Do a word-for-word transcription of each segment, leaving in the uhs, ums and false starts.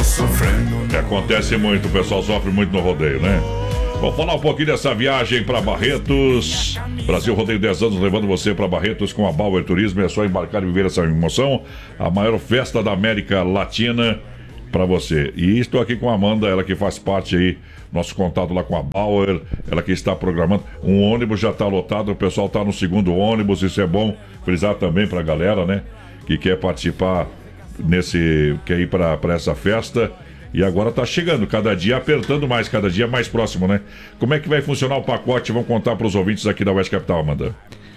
Acontece muito, o pessoal sofre muito no rodeio, né? Vamos falar um pouquinho dessa viagem para Barretos. Brasil Rodeio dez anos, levando você para Barretos com a Bauer Turismo. É só embarcar e viver essa emoção. A maior festa da América Latina para você. E estou aqui com a Amanda, ela que faz parte aí, nosso contato lá com a Bauer, ela que está programando. Um ônibus já está lotado, o pessoal está no segundo ônibus, isso é bom frisar também para a galera, né? Que quer participar nesse, quer ir para essa festa. E agora está chegando, cada dia apertando mais, cada dia mais próximo, né? Como é que vai funcionar o pacote? Vamos contar para os ouvintes aqui da Oeste Capital, Amanda.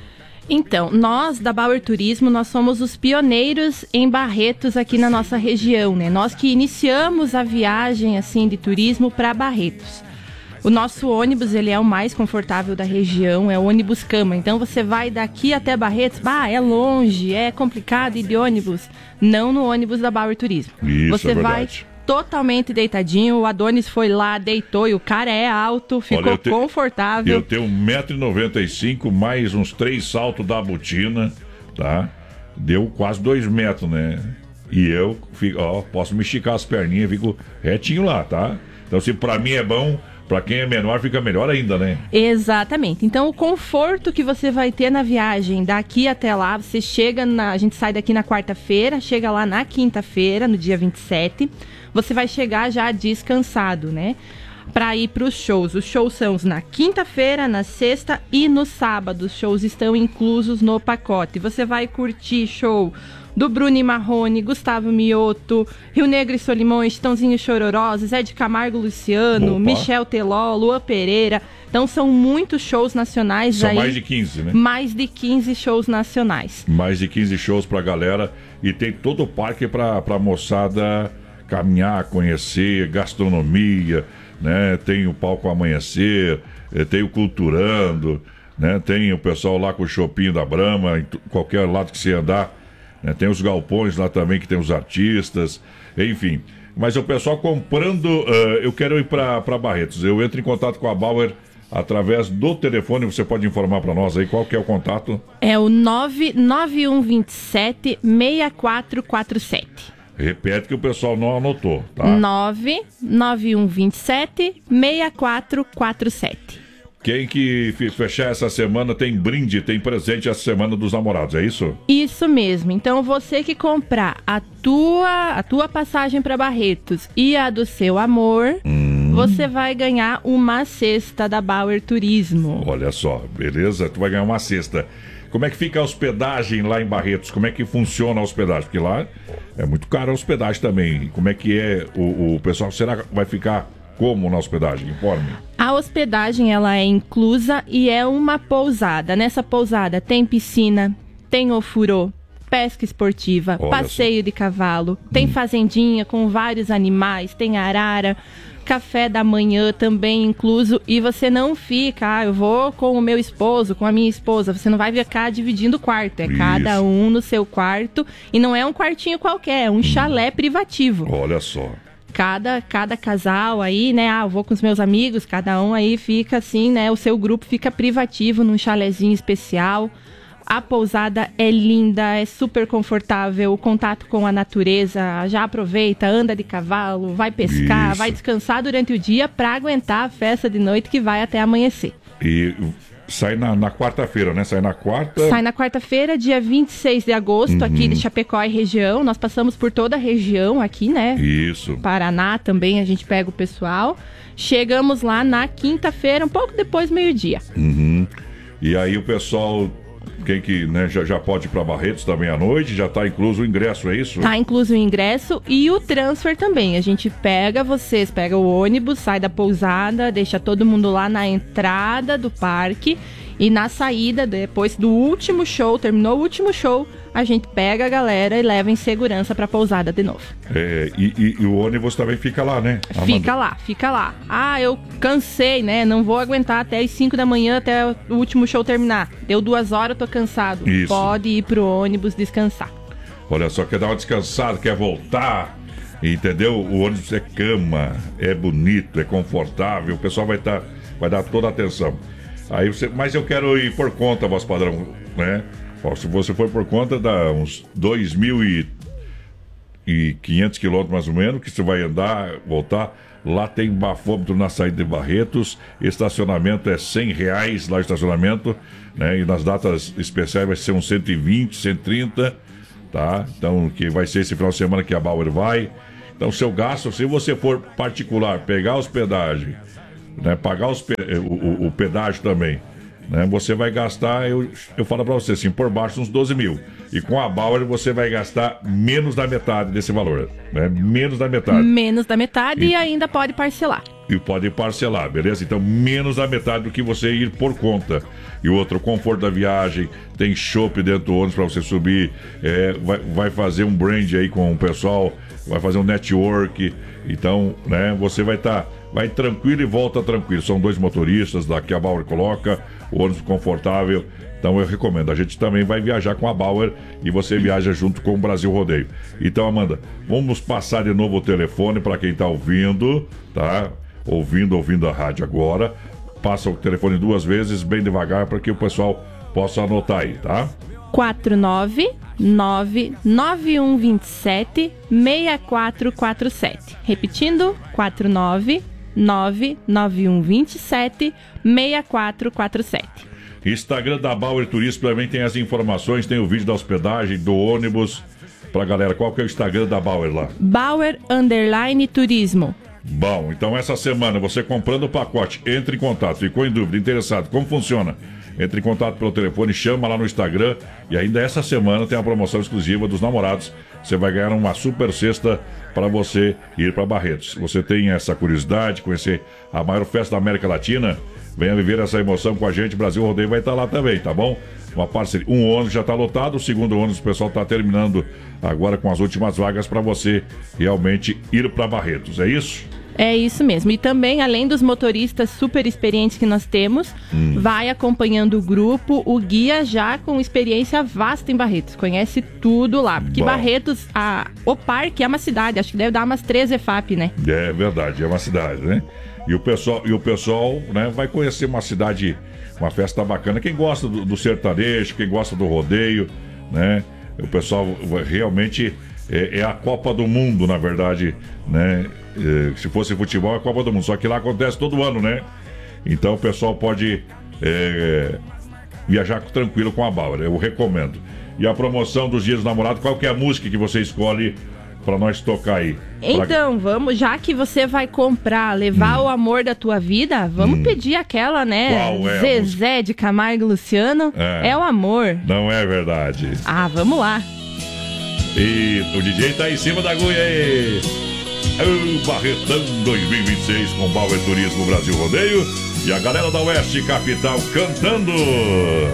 Então, nós da Bauer Turismo, nós somos os pioneiros em Barretos aqui na nossa região, né? Nós que iniciamos a viagem, assim, de turismo para Barretos. O nosso ônibus, ele é o mais confortável da região, é o ônibus cama. Então, você vai daqui até Barretos, bah, é longe, é complicado ir de ônibus. Não no ônibus da Bauer Turismo. Isso, você é vai totalmente deitadinho, o Adonis foi lá, deitou e o cara é alto, ficou Olha, eu te... confortável. Eu tenho um metro e noventa e cinco, mais uns três saltos da botina, tá? Deu quase dois metros, né? E eu, fico, ó, posso me esticar as perninhas, fico retinho lá, tá? Então, se pra mim é bom, pra quem é menor fica melhor ainda, né? Exatamente. Então, o conforto que você vai ter na viagem daqui até lá, você chega na... A gente sai daqui na quarta-feira, chega lá na quinta-feira, no dia vinte e sete. Você vai chegar já descansado, né? Para ir para os shows. Os shows são na quinta-feira, na sexta e no sábado. Os shows estão inclusos no pacote. Você vai curtir show do Bruno e Marrone, Gustavo Mioto, Rio Negro e Solimões, Chitãozinho e Chororó, Zé de Camargo Luciano, Opa. Michel Teló, Lua Pereira. Então são muitos shows nacionais. São aí. mais de quinze, né? Mais de quinze shows nacionais. Mais de quinze shows pra galera. E tem todo o parque pra, pra moçada caminhar, conhecer, gastronomia, né? Tem o Palco Amanhecer, tem o Culturando, né? Tem o pessoal lá com o Chopinho da Brahma, em qualquer lado que você andar, né? Tem os galpões lá também, que tem os artistas, enfim. Mas o pessoal comprando, uh, eu quero ir para Barretos, eu entro em contato com a Bauer através do telefone. Você pode informar para nós aí qual que é o contato? É o nove nove um dois sete, seis quatro quatro sete. Repete que o pessoal não anotou, tá? nove nove um dois sete, seis quatro quatro sete. Quem que fechar essa semana tem brinde, tem presente essa semana dos namorados, é isso? Isso mesmo. Então você que comprar a tua, a tua passagem para Barretos e a do seu amor, hum. você vai ganhar uma cesta da Bauer Turismo. Olha só, beleza? Tu vai ganhar uma cesta. Como é que fica a hospedagem lá em Barretos? Como é que funciona a hospedagem? Porque lá é muito caro a hospedagem também. Como é que é o, o pessoal? Será que vai ficar como na hospedagem? Informe. A hospedagem, ela é inclusa e é uma pousada. Nessa pousada tem piscina, tem ofurô, pesca esportiva, Olha passeio só. de cavalo, tem hum. fazendinha com vários animais, tem arara, café da manhã também incluso, e você não fica, ah, eu vou com o meu esposo, com a minha esposa, você não vai ficar dividindo o quarto, é Isso. cada um no seu quarto, e não é um quartinho qualquer, é um hum. chalé privativo. Olha só. Cada, cada casal aí, né, ah, eu vou com os meus amigos, cada um aí fica assim, né, o seu grupo fica privativo num chalézinho especial. A pousada é linda, é super confortável, o contato com a natureza, já aproveita, anda de cavalo, vai pescar, Isso. vai descansar durante o dia para aguentar a festa de noite que vai até amanhecer. E sai na, na quarta-feira, né? Sai na quarta... Sai na quarta-feira, dia vinte e seis de agosto, uhum. aqui de Chapecó e região. Nós passamos por toda a região aqui, né? Isso. Paraná também, a gente pega o pessoal. Chegamos lá na quinta-feira, um pouco depois do meio-dia. Uhum. E aí o pessoal... Quem que né, já, já pode ir para Barretos também à noite, já está incluso o ingresso, é isso? Está incluso o ingresso e o transfer também. A gente pega vocês, pega o ônibus, sai da pousada, deixa todo mundo lá na entrada do parque e na saída, depois do último show, terminou o último show, a gente pega a galera e leva em segurança para a pousada de novo. É, e, e, e o ônibus também fica lá, né? Amanda? Fica lá, fica lá. Ah, eu cansei, né? Não vou aguentar até as cinco da manhã, até o último show terminar. Deu duas horas, eu tô cansado. Isso. Pode ir pro ônibus descansar. Olha só, quer dar uma descansada, quer voltar, entendeu? O ônibus é cama, é bonito, é confortável, o pessoal vai, tá, vai dar toda a atenção. Aí você, mas eu quero ir por conta, voz padrão, né? Se você for por conta, dá uns dois mil e e quinhentos quilômetros mais ou menos, que você vai andar, voltar. Lá tem bafômetro na saída de Barretos, estacionamento é cem reais lá o estacionamento, né? E nas datas especiais vai ser uns cento e vinte, cento e trinta, tá? Então, que vai ser esse final de semana que a Bauer vai. Então, seu gasto, se você for particular, pegar a hospedagem, né? Pagar os, o, o, o pedágio também, né? Você vai gastar, eu, eu falo pra você assim, por baixo uns doze mil. E com a Bauer você vai gastar menos da metade desse valor, né? Menos da metade. Menos da metade e, e ainda pode parcelar. E pode parcelar, beleza? Então, menos da metade do que você ir por conta. E outro, o conforto da viagem, tem chopp dentro do ônibus para você subir, é, vai, vai fazer um brand aí com o pessoal, vai fazer um network. Então, né, você vai estar... Tá, vai tranquilo e volta tranquilo. São dois motoristas, daqui a Bauer coloca, o ônibus confortável. Então eu recomendo. A gente também vai viajar com a Bauer e você viaja junto com o Brasil Rodeio. Então, Amanda, vamos passar de novo o telefone para quem está ouvindo, tá? Ouvindo, ouvindo a rádio agora. Passa o telefone duas vezes, bem devagar, para que o pessoal possa anotar aí, tá? quatro nove nove nove um dois sete seis quatro quatro sete. Repetindo, quatro nove nove nove um dois sete seis quatro quatro sete. Instagram da Bauer Turismo também tem as informações, tem o vídeo da hospedagem, do ônibus, pra galera. Qual que é o Instagram da Bauer lá? Bauer Underline Turismo. Bom, então essa semana você comprando o pacote, entre em contato, ficou em dúvida, interessado, como funciona? Entre em contato pelo telefone, chama lá no Instagram. E ainda essa semana tem a promoção exclusiva dos namorados. Você vai ganhar uma super cesta para você ir para Barretos. Você tem essa curiosidade, conhecer a maior festa da América Latina? Venha viver essa emoção com a gente. Brasil Rodeio vai estar lá também, tá bom? Uma parceria. Um ônibus já está lotado, o segundo ônibus o pessoal está terminando agora com as últimas vagas para você realmente ir para Barretos. É isso? É isso mesmo. E também, além dos motoristas super experientes que nós temos, hum. vai acompanhando o grupo, o guia já com experiência vasta em Barretos. Conhece tudo lá. Porque Bom. Barretos, a, o parque é uma cidade. Acho que deve dar umas três E F A P, né? É verdade, é uma cidade, né? E o pessoal, e o pessoal né, vai conhecer uma cidade, uma festa bacana. Quem gosta do, do sertanejo, quem gosta do rodeio, né? O pessoal realmente... É, é a Copa do Mundo, na verdade, né? É, se fosse futebol, é a Copa do Mundo. Só que lá acontece todo ano, né? Então o pessoal pode é, viajar tranquilo com a Bauer. Eu recomendo. E a promoção dos Dias dos Namorados, qual que é a música que você escolhe para nós tocar aí? Então, pra... vamos, já que você vai comprar, levar hum. o amor da tua vida, vamos hum. pedir aquela, né? Qual é Zezé de Camargo e Luciano. É. é o amor. Não é verdade. Ah, vamos lá. E o D J tá em cima da agulha aí. O Barretão dois mil e vinte e seis com Bauer Turismo Brasil Rodeio. E a galera da Oeste Capital cantando.